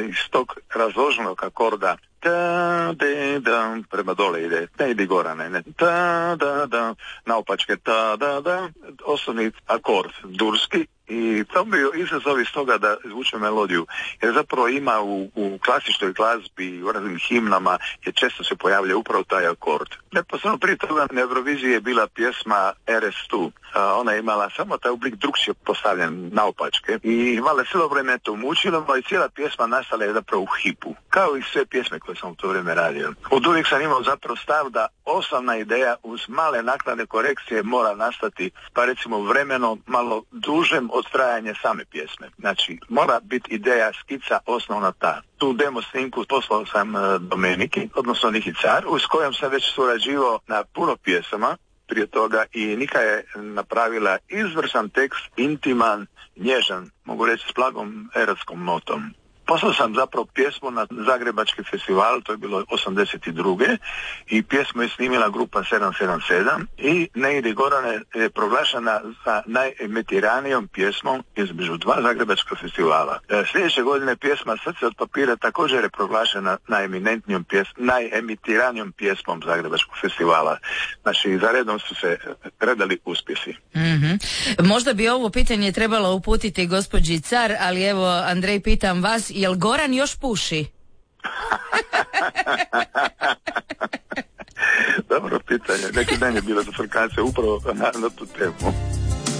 iz tog razloženog akorda da, de, da, prema dole ide, ne ide Gorane, ne, da, naopačke, da, osnovni akord durski. I to bi bio izazov iz toga da zvuče melodiju, jer zapravo ima u klasičnoj glazbi, u raznim himnama, je često se pojavlja upravo taj akord. Neposredno prije toga na Euroviziji je bila pjesma RS2, ona je imala samo taj oblik drukčije postavljen naopačke i valjda cijelo vrijeme to mučilo, i cijela pjesma nastala je zapravo u hipu, kao i sve pjesme koje sam u to vrijeme radio. Od uvijek sam imao zapravo stav da osnovna ideja uz male naknadne korekcije mora nastati, pa recimo vremeno malo dužem od trajanja same pjesme. Znači, mora biti ideja, skica, osnovna ta. Tu demo snimku poslao sam Domeniki, odnosno Niki Car, s kojom sam već surađivao na puno pjesama prije toga i Nika je napravila izvrsan tekst, intiman, nježan, mogu reći s blagom erotskom notom. Poslao sam zapravo pjesmu na Zagrebački festival, to je bilo 82. i pjesmu je snimila grupa 777 i Ne ide Gorane je proglašena za najemitiranijom pjesmom između dva Zagrebačka festivala. Sljedeće godine pjesma Srce od papira također je proglašena najemitiranijom pjesmom Zagrebačkog festivala. Znači, za redom su se redali uspjesi. Mm-hmm. Možda bi ovo pitanje trebalo uputiti gospođi Car, ali evo, Andrej, pitam vas, jel Goran još puši? Dobro pitanje. Neki dan je bila zafrkacija upravo na tu temu.